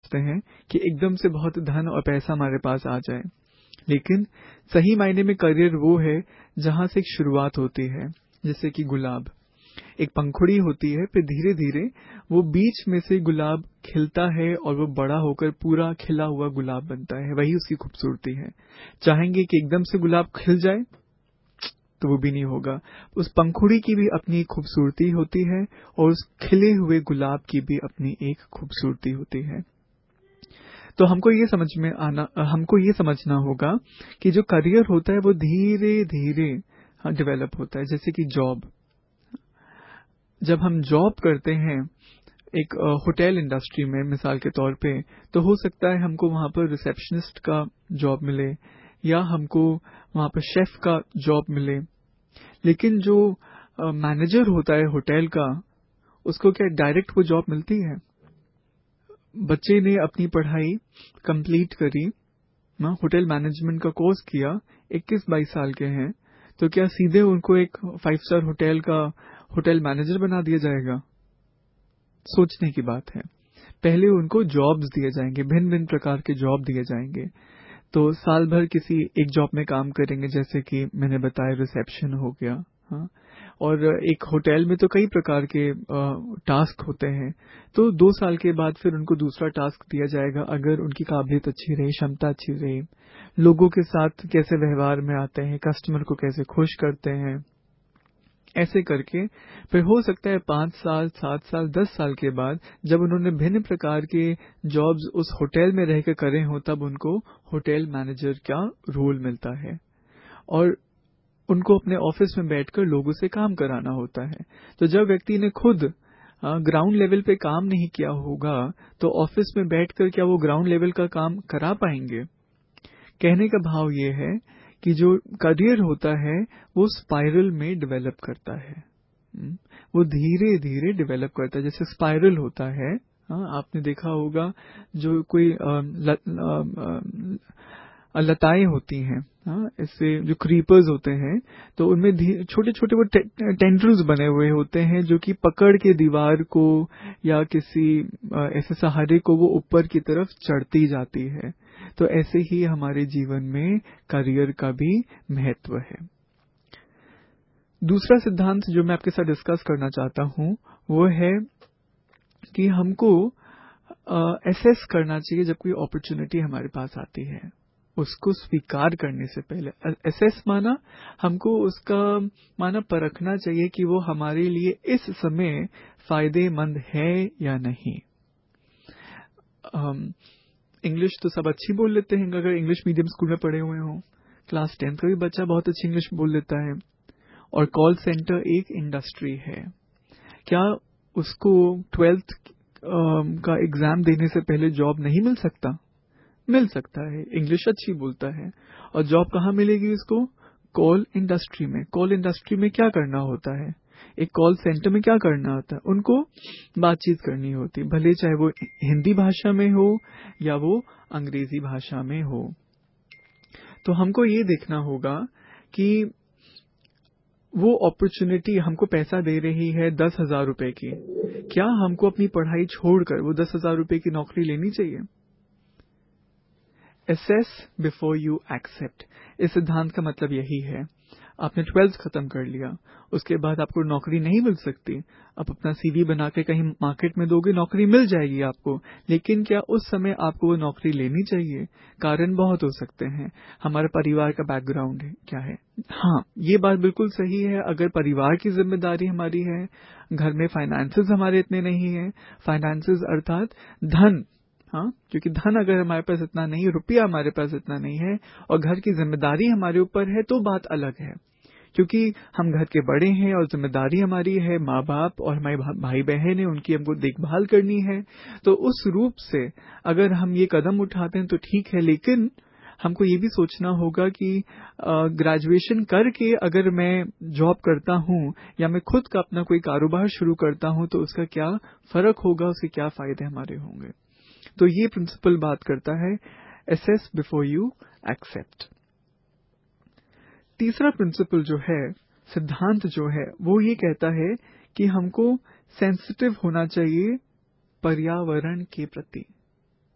सोचते हैं कि एकदम से बहुत धन और पैसा हमारे पास आ जाए, लेकिन सही मायने में करियर वो है जहां से एक शुरुआत होती है। जैसे कि गुलाब, एक पंखुड़ी होती है, फिर धीरे धीरे वो बीच में से गुलाब खिलता है और वो बड़ा होकर पूरा खिला हुआ गुलाब बनता है। वही उसकी खूबसूरती है। चाहेंगे कि एकदम से गुलाब खिल जाए तो वो भी नहीं होगा। उस पंखुड़ी की भी अपनी खूबसूरती होती है और उस खिले हुए गुलाब की भी अपनी एक खूबसूरती होती है। तो हमको ये समझना होगा कि जो करियर होता है वो धीरे धीरे डेवलप होता है। जैसे कि जॉब, जब हम जॉब करते हैं एक होटल इंडस्ट्री में मिसाल के तौर पे, तो हो सकता है हमको वहां पर रिसेप्शनिस्ट का जॉब मिले या हमको वहां पर शेफ का जॉब मिले। लेकिन जो मैनेजर होता है होटल का, उसको क्या डायरेक्ट वो जॉब मिलती है? बच्चे ने अपनी पढ़ाई कंप्लीट करी, होटल मैनेजमेंट का कोर्स किया, 21-22 साल के हैं, तो क्या सीधे उनको एक 5 स्टार होटल का होटल मैनेजर बना दिया जाएगा? सोचने की बात है। पहले उनको जॉब्स दिए जाएंगे, भिन्न भिन्न प्रकार के जॉब दिए जाएंगे। तो साल भर किसी एक जॉब में काम करेंगे, जैसे कि मैंने बताया रिसेप्शन हो गया। हाँ, और एक होटल में तो कई प्रकार के टास्क होते हैं। तो 2 साल के बाद फिर उनको दूसरा टास्क दिया जाएगा, अगर उनकी काबिलियत अच्छी रही, क्षमता अच्छी रही, लोगों के साथ कैसे व्यवहार में आते हैं, कस्टमर को कैसे खुश करते हैं, ऐसे करके फिर हो सकता है 5 साल, 7 साल, 10 साल के बाद जब उन्होंने भिन्न प्रकार के जॉब्स उस होटल में रहकर करे हों, तब उनको होटल मैनेजर का रोल मिलता है और उनको अपने ऑफिस में बैठकर लोगों से काम कराना होता है। तो जब व्यक्ति ने खुद ग्राउंड लेवल पे काम नहीं किया होगा, तो ऑफिस में बैठकर क्या वो ग्राउंड लेवल का काम करा पाएंगे? कहने का भाव ये है कि जो करियर होता है वो स्पाइरल में डेवलप करता है। वो धीरे धीरे डेवलप करता है, जैसे स्पाइरल होता है। आपने देखा होगा जो कोई लताएं होती हैं, इससे जो क्रीपर्स होते हैं, तो उनमें छोटे छोटे वो टेंड्रिल्स बने हुए होते हैं जो कि पकड़ के दीवार को या किसी ऐसे सहारे को वो ऊपर की तरफ चढ़ती जाती है। तो ऐसे ही हमारे जीवन में करियर का भी महत्व है। दूसरा सिद्धांत जो मैं आपके साथ डिस्कस करना चाहता हूं वो है कि हमको एसेस करना चाहिए जब कोई अपॉर्चुनिटी हमारे पास आती है, उसको स्वीकार करने से पहले। एसेस माना हमको उसका माना परखना चाहिए कि वो हमारे लिए इस समय फायदेमंद है या नहीं। इंग्लिश तो सब अच्छी बोल लेते हैं, अगर इंग्लिश मीडियम स्कूल में पढ़े हुए हों। क्लास 10 का भी बच्चा बहुत अच्छी इंग्लिश बोल लेता है। और कॉल सेंटर एक इंडस्ट्री है। क्या उसको 12th का एग्जाम देने से पहले जॉब नहीं मिल सकता? मिल सकता है, इंग्लिश अच्छी बोलता है। और जॉब कहाँ मिलेगी इसको? कॉल इंडस्ट्री में। कॉल इंडस्ट्री में क्या करना होता है? एक कॉल सेंटर में क्या करना होता है? उनको बातचीत करनी होती, भले चाहे वो हिंदी भाषा में हो या वो अंग्रेजी भाषा में हो। तो हमको ये देखना होगा कि वो अपॉर्चुनिटी हमको पैसा दे रही है 10,000 रुपए की, क्या हमको अपनी पढ़ाई छोड़कर वो 10,000 रुपए की नौकरी लेनी चाहिए? Assess before you accept, इस सिद्धांत का मतलब यही है। आपने 12th खत्म कर लिया, उसके बाद आपको नौकरी नहीं मिल सकती। आप अपना CV बना के कहीं मार्केट में दोगे, नौकरी मिल जाएगी आपको, लेकिन क्या उस समय आपको वो नौकरी लेनी चाहिए? कारण बहुत हो सकते हैं। हमारे परिवार का बैकग्राउंड क्या है? हाँ, ये बात बिल्कुल सही है। अगर परिवार की जिम्मेदारी हमारी है, घर में फाइनेंसेस हमारे इतने नहीं है, फाइनेंसेस अर्थात धन, क्योंकि धन अगर हमारे पास इतना नहीं, रुपया हमारे पास इतना नहीं है और घर की जिम्मेदारी हमारे ऊपर है, तो बात अलग है। क्योंकि हम घर के बड़े हैं और जिम्मेदारी हमारी है, माँ बाप और हमारे भाई बहन है, उनकी हमको देखभाल करनी है। तो उस रूप से अगर हम ये कदम उठाते हैं तो ठीक है, लेकिन हमको ये भी सोचना होगा कि ग्रेजुएशन करके अगर मैं जॉब करता हूँ या मैं खुद का अपना कोई कारोबार शुरू करता हूँ, तो उसका क्या फर्क होगा, उसके क्या फायदे हमारे होंगे। तो ये प्रिंसिपल बात करता है assess before you accept। तीसरा प्रिंसिपल जो है, सिद्धांत जो है, वो ये कहता है कि हमको सेंसिटिव होना चाहिए पर्यावरण के प्रति।